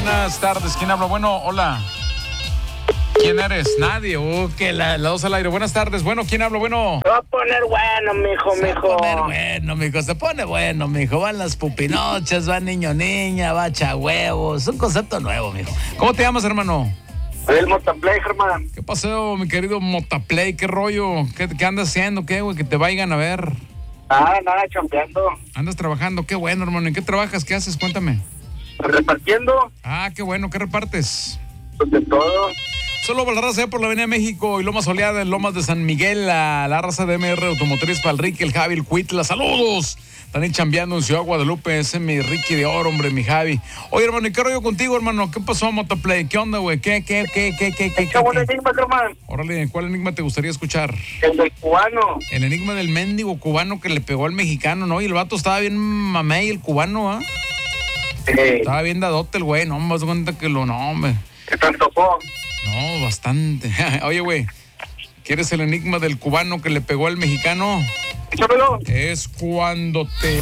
buenas tardes. ¿Quién habla? Bueno, hola. ¿Quién eres? Nadie. Que la dos al aire. Buenas tardes. Bueno, ¿quién habla? Bueno. Se va a poner bueno, mijo. Se pone bueno, mijo. Van las pupinoches, va niño, niña, va chahuevos. Es un concepto nuevo, mijo. ¿Cómo te llamas, hermano? Soy el Motaplay, hermano. ¿Qué pasó, mi querido Motaplay? ¿Qué rollo? ¿Qué andas haciendo? ¿Qué, güey? Que te vayan a ver. Nada, chambeando. ¿Andas trabajando? Qué bueno, hermano. ¿En qué trabajas? ¿Qué haces? Cuéntame. Repartiendo. Qué bueno. ¿Qué repartes? Pues de todo. Solo para la raza por la Avenida México y Lomas Soleada en Lomas de San Miguel, la raza de MR Automotriz para el Ricky, el Javi, el Cuitla. ¡Saludos! Están ahí chambeando en Ciudad Guadalupe. Ese es mi Ricky de oro, hombre, mi Javi. Oye, hermano, ¿y qué rollo contigo, hermano? ¿Qué pasó, Motoplay? ¿Qué onda, güey? ¿Qué? Buen enigma, hermano. Órale, ¿cuál enigma te gustaría escuchar? El del cubano. El enigma del mendigo cubano que le pegó al mexicano, ¿no? Y el vato estaba bien mamey, el cubano, ¿ah? Estaba bien dadote el güey, no me das cuenta que no, hombre. ¿Qué tanto fue? No, bastante. Oye, güey, ¿quieres el enigma del cubano que le pegó al mexicano? Échamelo. Es cuando te...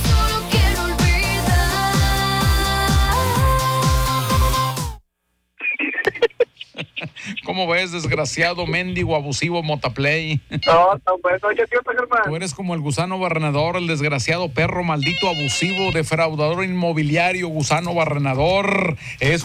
¿Cómo ves, desgraciado, mendigo, abusivo, Motaplay? No, pues, oye, tío, hermano. Tú eres como el gusano barrenador, el desgraciado perro, maldito, abusivo, defraudador inmobiliario, gusano barrenador. Es...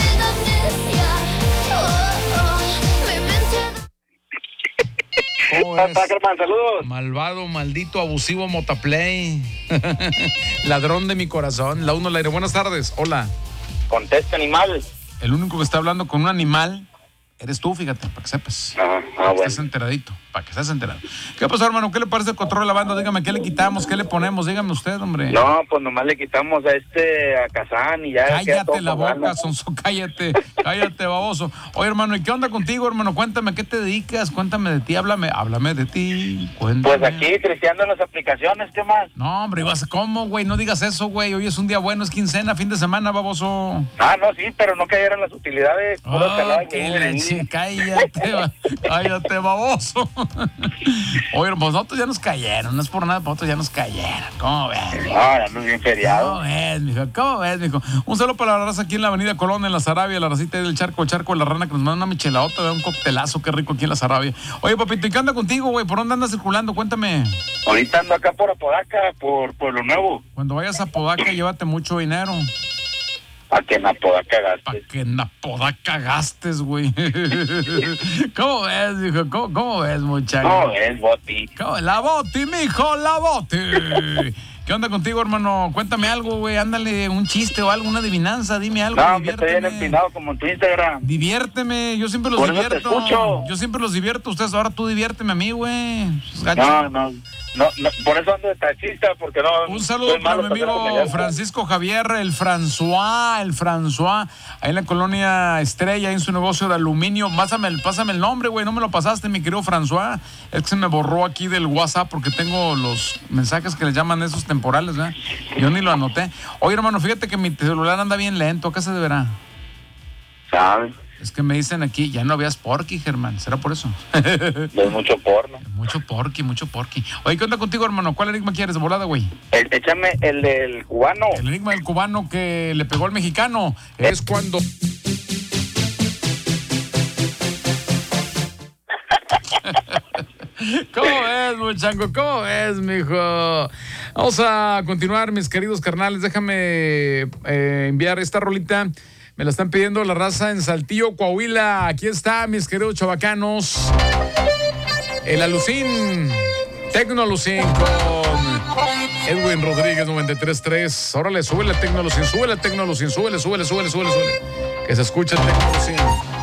¿Cómo es? Hermano, saludos. Malvado, maldito, abusivo, Motaplay. Ladrón de mi corazón. La uno al aire. Buenas tardes. Hola. Contesta, animal. El único que está hablando con un animal eres tú, fíjate, para que sepas. Bueno. Estás enteradito, para que estés enterado. ¿Qué pasó, hermano? ¿Qué le parece el control de la banda? Dígame, ¿qué le quitamos? ¿Qué le ponemos? Dígame usted, hombre. No, pues nomás le quitamos a Kazán y ya. Cállate la boca, Sonso, cállate, baboso. Oye, hermano, ¿y qué onda contigo, hermano? Cuéntame, ¿qué te dedicas? Cuéntame de ti, háblame de ti, cuéntame. Pues aquí, tristeando las aplicaciones, ¿qué más? No, hombre, ¿cómo, güey? No digas eso, güey. Hoy es un día bueno, es quincena, fin de semana, baboso. No, sí, pero no cayeron las utilidades. Cállate, baboso. Oye, pues nosotros ya nos cayeron, no es por nada, nosotros ya nos cayeron. ¿Cómo ves? Ahora no es bien feriado. ¿Cómo ves, mijo? Un saludo para la raza aquí en la Avenida Colón, en la Sarabia, la racita del charco de la rana que nos manda una michelaota de un coctelazo, qué rico aquí en la Sarabia. Oye, papito, ¿y qué anda contigo, güey? ¿Por dónde andas circulando? Cuéntame. Ahorita ando acá por Apodaca, por Pueblo Nuevo. Cuando vayas a Apodaca, llévate mucho dinero. Para que en Apodaca gastes. Para que en Apodaca gastes, güey. ¿Cómo ves, mijo? ¿Cómo ves, muchacho? ¿Cómo ves, Boti? La Boti, mijo, la Boti. ¿Qué onda contigo, hermano? Cuéntame algo, güey. Ándale, un chiste o algo, una adivinanza. Dime algo. No, que estoy bien empinado como en tu Instagram. Diviérteme. Yo siempre los divierto. Te escucho. Yo siempre los divierto. Ustedes ahora tú diviérteme a mí, güey. No, por eso ando de taxista, porque no... Un saludo para mi amigo Francisco Javier, el François, ahí en la colonia Estrella, en su negocio de aluminio. Pásame el nombre, güey, no me lo pasaste, mi querido François. Es que se me borró aquí del WhatsApp porque tengo los mensajes que le llaman esos temporales, ¿verdad? Yo ni lo anoté. Oye, hermano, fíjate que mi celular anda bien lento, ¿a qué se deberá? ¿Sabes? Es que me dicen aquí, ya no veas Porky, Germán, ¿será por eso? Es mucho porno. Mucho Porky. Oye, ¿qué onda contigo, hermano? ¿Cuál enigma quieres de volada, güey? Échame el del cubano. El enigma del cubano que le pegó al mexicano es cuando... ¿Cómo ves, muchango? ¿Cómo ves, mijo? Vamos a continuar, mis queridos carnales. Déjame enviar esta rolita. Me la están pidiendo la raza en Saltillo, Coahuila. Aquí está, mis queridos chavacanos. El Alucín, Tecno Alucín con Edwin Rodríguez 93.3. Órale, súbele Tecno Alucín, súbele. Que se escuche el Tecno Alucín.